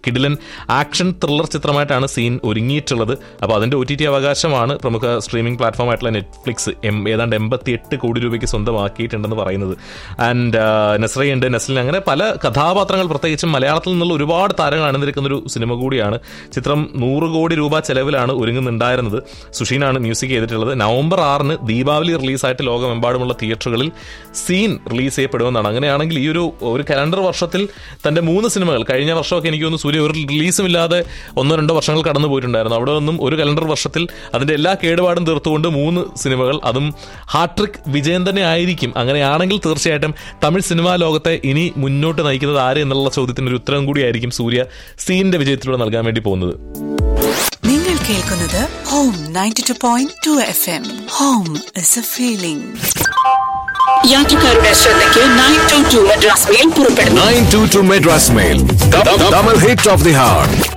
കിടിലൻ action thriller ചിത്രമായിട്ടാണ് scene ഒരുങ്ങിയിട്ടുള്ളത്. അപ്പോൾ അതിൻ്റെ OTT അവകാശമാണ് പ്രമുഖ സ്ട്രീമിംഗ് പ്ലാറ്റ്ഫോമായിട്ടുള്ള നെറ്റ്ഫ്ലിക്സ് ഏതാണ്ട് 88 കോടി രൂപയ്ക്ക് സ്വന്തമാക്കിയിട്ടുണ്ടെന്ന് പറയുന്നത്. ആൻഡ് നസ്രയുണ്ട്, നസ്ലിൻ, അങ്ങനെ പല കഥാപാത്രങ്ങൾ, പ്രത്യേകിച്ചും മലയാളത്തിൽ നിന്നുള്ള ഒരുപാട് താരങ്ങൾ അണിനിരക്കുന്നൊരു സിനിമ കൂടിയാണ്. ചിത്രം 100 കോടി രൂപ ചെലവിലാണ് ഒരുങ്ങുന്നുണ്ടായിരുന്നത്. സുഷീനാണ് മ്യൂസിക് ചെയ്തിട്ടുള്ളത്. നവംബർ 6 ദീപാവലി റിലീസായിട്ട് ലോകമെമ്പാടുമുള്ള തിയേറ്ററുകളിൽ സീൻ റിലീസ് ചെയ്യപ്പെടുമെന്നാണ്. അങ്ങനെയാണെങ്കിൽ ഈ ഒരു കലണ്ടർ വർഷത്തിൽ തൻ്റെ 3 സിനിമകൾ, കഴിഞ്ഞ വർഷമൊക്കെ എനിക്ക് തോന്നുന്നു സൂര്യ ഒരു റിലീസും ഇല്ലാതെ 1-2 വർഷങ്ങൾ കടന്നു പോയിട്ടുണ്ടായിരുന്നു. അവിടെ നിന്നും ഒരു കലണ്ടർ വർഷത്തിൽ അതിൻ്റെ എല്ലാ കേടുപാടും തീർത്തുകൊണ്ട് 3 സിനിമകൾ, അതും ഹാട്രിക് വിജയം തന്നെ ആയിരിക്കും. അങ്ങനെയാണെങ്കിൽ തീർച്ചയായിട്ടും തമിഴ് സിനിമാ ലോകത്തെ ഇനി മുന്നോട്ട് നയിക്കുന്നത് ആര് എന്നുള്ള ചോദ്യത്തിന് ഒരു ഉത്തരം കൂടിയായിരിക്കും സൂര്യ സീനിന്റെ വിജയത്തിലൂടെ നൽകാൻ വേണ്ടി പോകുന്നത്. നിങ്ങൾ കേൾക്കുന്നത് home 92.2 FM. Home is A feeling. യാത്രക്കാരുടെ ശ്രദ്ധയ്ക്ക് 922 മദ്രാസ് മെയിൽ പുറപ്പെടുന്നു. 922 Madras mail, Tamil hit of the heart.